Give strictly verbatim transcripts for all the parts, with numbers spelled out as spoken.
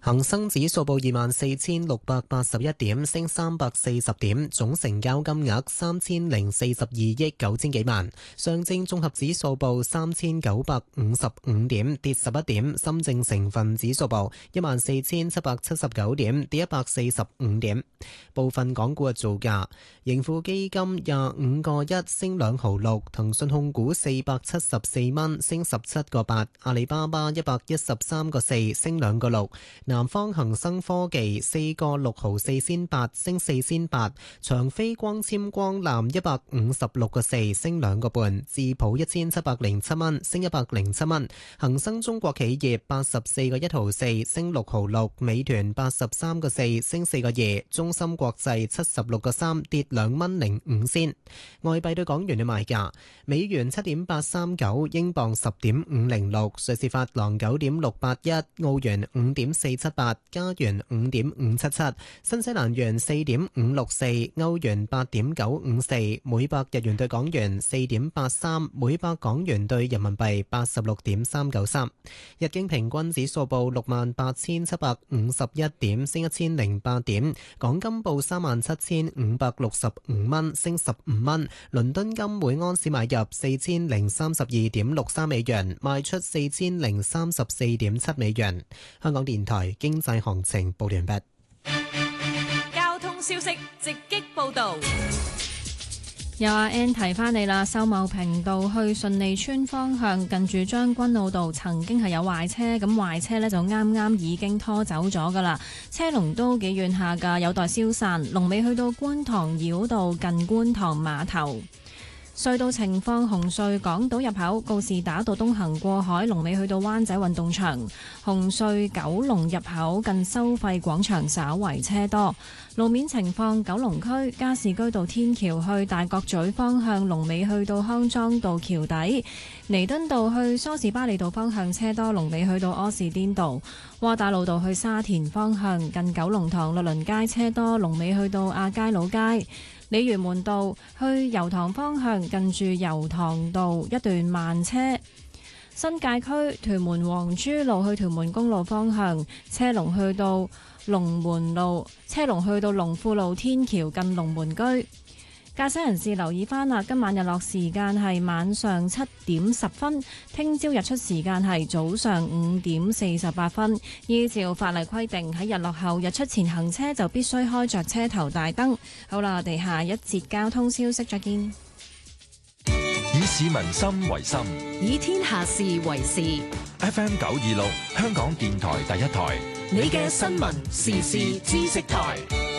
恒生指數報二萬四千六百八十一點，升三百四十點，總成交金額三千零四十二億九千幾萬。上證綜合指數報三千九百五十五點，跌十一點。深證成分指數報一萬四千七百七十九點，跌一百四十五點。部分港股嘅造價：盈富基金廿五個一升兩毫六，騰訊控股四百七十四蚊升十七個八，阿里巴巴一百一十三個四升兩個六。南方恒生科技四個六毫四仙八升四仙八，長飛光纖光纜一百五十六個四升兩個半，智普一千七百零七蚊升一百零七蚊，恒生中國企業八十四個一毫四升六毫六，美團八十三個四升四個二，中芯國際七十六個三跌兩蚊零五仙。外幣對港元嘅賣價：美元七點八三九，英鎊十點五零六，瑞士法郎九點六八一，澳元五點四七八，加元五點五七七，新西蘭元四點五六四，歐元八點九五四，每百日元對港元四點八三，每百港元對人民幣八十六點三九三。日經平均指數報六萬八千七百五十一點，升一千零八點。港金報三萬七千五百六十五蚊，升十五蚊。倫敦金每安士買入四千零三十二點六三美元，賣出四千零三十四點七美元。香港電台經濟行情報完畢。 交通消息直擊報道。 有阿 N 提翻你啦，秀茂坪道去順利村方向近住將軍澳道曾經係有壞車，咁壞車呢就啱啱已經拖走咗噶啦，車龍都幾遠下噶，有待消散。龍尾去到觀塘繞道近觀塘碼頭。隧道情況：紅隧港島入口告士打道東行過海，龍尾去到灣仔運動場；紅隧九龍入口近收費廣場稍為車多。路面情況：九龍區加士居道天橋去大角咀方向，龍尾去到康莊道橋底；彌敦道去梳士巴利道方向車多，龍尾去到柯士甸道；窩打老道去沙田方向近九龍塘律倫街車多，龍尾去到亞皆老街。鯉魚門道去油塘方向近住油塘道一段慢車。新界區屯門黃珠路去屯門公路方向車龍去到龍門路，車龍去到龍富路天橋近龍門居。駕駛人士留意翻啦，今晚日落時間係晚上七點十分，聽朝日出時間係早上五點四十八分。依照法例規定，喺日落後日出前行車就必須開着車頭大燈。好啦，我哋下一節交通消息再見。 以市民心為心， 以天下事為事。 F M 九二六，香港電台第一台， 你嘅新聞時事知識台。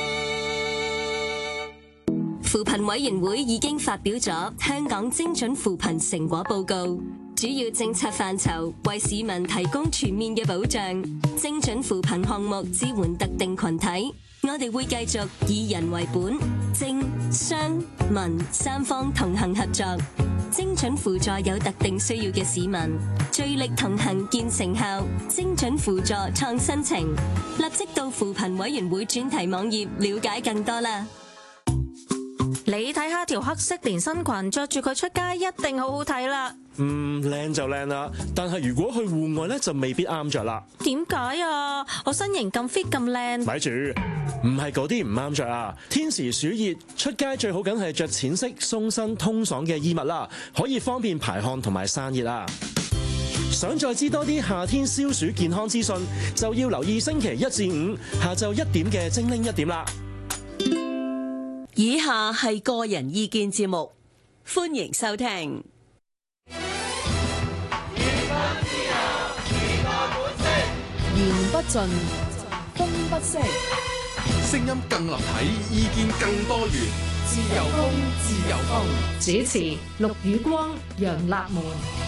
扶貧委員會已經發表咗香港精準扶貧成果報告，主要政策範疇為市民提供全面嘅保障。精準扶貧項目支援特定群體，我哋會繼續以人為本，政商民三方同行合作，精準輔助有特定需要嘅市民，聚力同行見成效。精準輔助創新程，立即到扶貧委員會專題網頁了解更多啦。 你睇下條黑色連身裙，着住佢出街一定好好睇啦。 嗯，靚就靚啦，但係如果去戶外咧，就未必啱着啦。 點解啊？我身形咁 fit 咁靚。 咪住，唔係嗰啲唔啱着啊！天時暑熱，出街最好梗係着淺色、鬆身、通爽嘅衣物啦，可以方便排汗同埋散熱啊！想再知多啲夏天消暑健康資訊，就要留意星期一至五下晝一點嘅精靈一點啦。 以下係個人意見節目，歡迎收聽。 言不盡，風不息，聲音更立體，意見更多元。自由風，自由風。主持：陸宇光、楊立門。